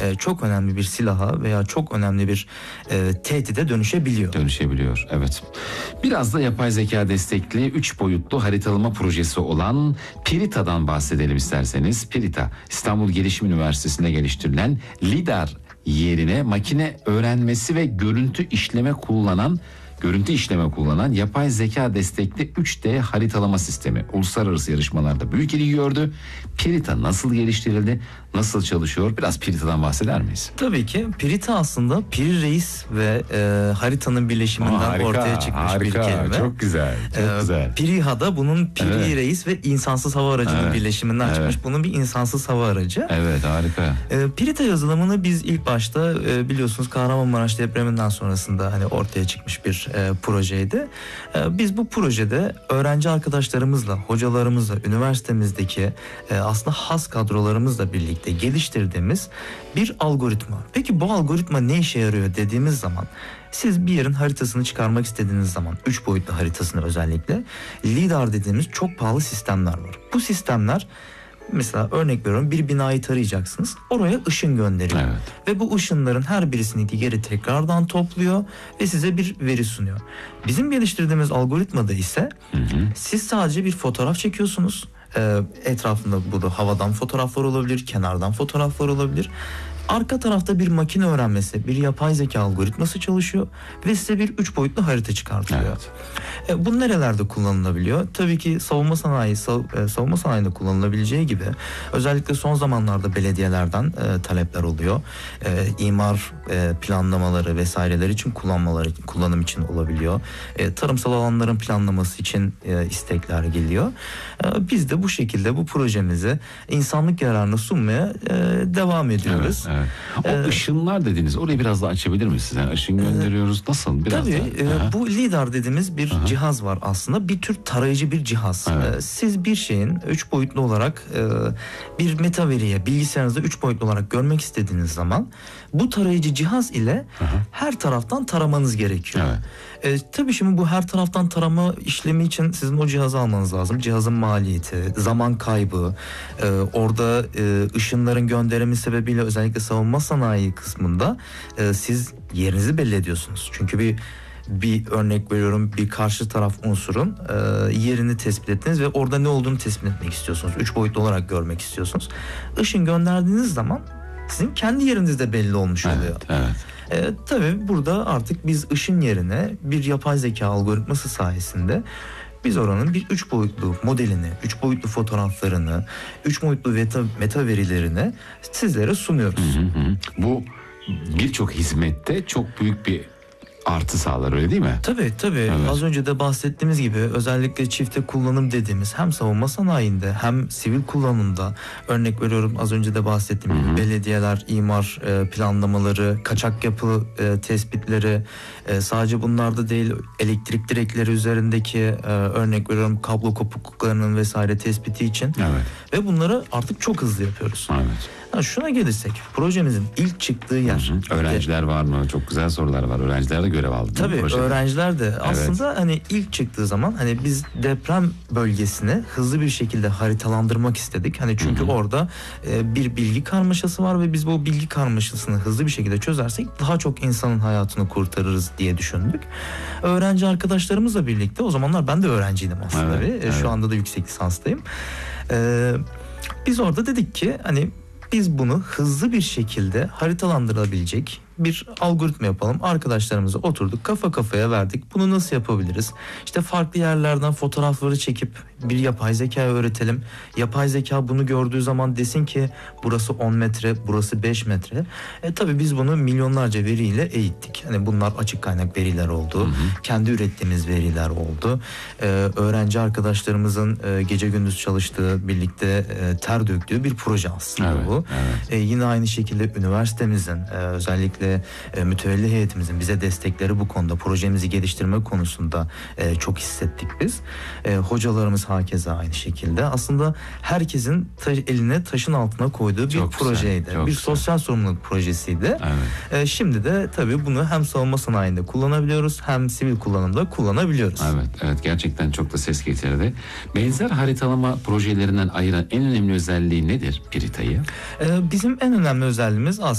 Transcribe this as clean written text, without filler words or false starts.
çok önemli bir silaha veya çok önemli bir tehdide dönüşebiliyor. Dönüşebiliyor, evet. Biraz da yapay zeka destekli 3 boyutlu haritalama projesi olan Pirita'dan bahsedelim isterseniz. Pirita, İstanbul Gelişim Üniversitesi'nde geliştirilen LIDAR yerine makine öğrenmesi ve görüntü işleme kullanan yapay zeka destekli 3D haritalama sistemi. Uluslararası yarışmalarda büyük ilgi gördü. Pirita nasıl geliştirildi, nasıl çalışıyor? Biraz Pirita'dan bahseder miyiz? Tabii ki. Pirita aslında Piri Reis ve haritanın birleşiminden ortaya çıkmış bir kelime. Çok güzel, çok güzel. Piriha da bunun Piri Reis ve insansız hava aracının birleşiminden çıkmış. Bunun bir insansız hava aracı. Evet, harika. Pirita yazılımını biz ilk başta biliyorsunuz Kahramanmaraş depreminden sonrasında hani ortaya çıkmış bir projeydi. Biz bu projede öğrenci arkadaşlarımızla, hocalarımızla, üniversitemizdeki aslında has kadrolarımızla birlikte geliştirdiğimiz bir algoritma. Peki bu algoritma ne işe yarıyor dediğimiz zaman, siz bir yerin haritasını çıkarmak istediğiniz zaman, 3 boyutlu haritasını özellikle, LIDAR dediğimiz çok pahalı sistemler var. Bu sistemler, mesela örnek veriyorum, bir binayı tarayacaksınız. Oraya ışın gönderiyor. Evet. Ve bu ışınların her birisini geri tekrardan topluyor ve size bir veri sunuyor. Bizim geliştirdiğimiz algoritmada ise siz sadece bir fotoğraf çekiyorsunuz. Etrafında burada havadan fotoğraflar olabilir, kenardan fotoğraflar olabilir. Arka tarafta bir makine öğrenmesi, bir yapay zeka algoritması çalışıyor ve size bir 3 boyutlu harita çıkartıyor. Evet. Bu nerelerde kullanılabiliyor? Tabii ki savunma sanayinde kullanılabileceği gibi özellikle son zamanlarda belediyelerden talepler oluyor. İmar planlamaları vesaireler için kullanım için olabiliyor. Tarımsal alanların planlaması için istekler geliyor. Biz de bu şekilde bu projemizi insanlık yararına sunmaya devam ediyoruz. Evet. O ışınlar dediniz, orayı biraz daha açabilir misiniz? Yani ışın gönderiyoruz, nasıl? Biraz tabii daha. bu LIDAR dediğimiz bir cihaz var aslında. Bir tür tarayıcı bir cihaz. Evet. Siz bir şeyin 3 boyutlu olarak bir meta veriye bilgisayarınızda 3 boyutlu olarak görmek istediğiniz zaman bu tarayıcı cihaz ile her taraftan taramanız gerekiyor. Evet. Tabii şimdi bu her taraftan tarama işlemi için sizin o cihazı almanız lazım. Cihazın maliyeti, zaman kaybı, orada ışınların gönderimi sebebiyle özellikle savunma sanayi kısmında siz yerinizi belli ediyorsunuz. Çünkü bir örnek veriyorum, bir karşı taraf unsurun yerini tespit ettiniz ve orada ne olduğunu tespit etmek istiyorsunuz. 3 boyutlu olarak görmek istiyorsunuz. Işın gönderdiğiniz zaman sizin kendi yeriniz de belli olmuş oluyor. Evet. Tabii burada artık biz ışın yerine bir yapay zeka algoritması sayesinde biz oranın bir 3 boyutlu modelini, 3 boyutlu fotoğraflarını, 3 boyutlu meta verilerini sizlere sunuyoruz. Bu birçok hizmette çok büyük bir artı sağlar, öyle değil mi? Tabii. Evet. Az önce de bahsettiğimiz gibi özellikle çifte kullanım dediğimiz hem savunma sanayinde hem sivil kullanımda, örnek veriyorum az önce de bahsettiğim gibi belediyeler, imar planlamaları, kaçak yapı tespitleri, sadece bunlarda değil, elektrik direkleri üzerindeki örnek veriyorum kablo kopukluklarının vesaire tespiti için ve bunları artık çok hızlı yapıyoruz. Şuna gelirsek, projemizin ilk çıktığı yer. Öğrenciler var mı? Çok güzel sorular var. Öğrenciler de görev aldı. Tabii öğrenciler de aslında hani ilk çıktığı zaman hani biz deprem bölgesini hızlı bir şekilde haritalandırmak istedik. Hani çünkü orada bir bilgi karmaşası var ve biz bu bilgi karmaşasını hızlı bir şekilde çözersek daha çok insanın hayatını kurtarırız diye düşündük. Öğrenci arkadaşlarımızla birlikte, o zamanlar ben de öğrenciydim aslında şu anda da yüksek lisanstayım. Biz orada dedik ki hani biz bunu hızlı bir şekilde haritalandırabilecek bir algoritma yapalım. Arkadaşlarımızla oturduk, kafa kafaya verdik. Bunu nasıl yapabiliriz? İşte farklı yerlerden fotoğrafları çekip bir yapay zekaya öğretelim. Yapay zeka bunu gördüğü zaman desin ki burası 10 metre, burası 5 metre. Tabii biz bunu milyonlarca veriyle eğittik. Hani bunlar açık kaynak veriler oldu. Kendi ürettiğimiz veriler oldu. Öğrenci arkadaşlarımızın gece gündüz çalıştığı, birlikte ter döktüğü bir proje aslında bu. Yine aynı şekilde üniversitemizin özellikle mütevelli heyetimizin bize destekleri bu konuda, projemizi geliştirme konusunda çok hissettik biz. Hocalarımız hakeza aynı şekilde. Aslında herkesin eline taşın altına koyduğu bir projeydi. Bir sosyal sorumluluk projesiydi. Şimdi de tabii bunu hem savunma sanayinde kullanabiliyoruz hem sivil kullanımda kullanabiliyoruz. Evet, gerçekten çok da ses getirdi. Benzer haritalama projelerinden ayıran en önemli özelliği nedir Pirita'yı? Bizim en önemli özelliğimiz aslında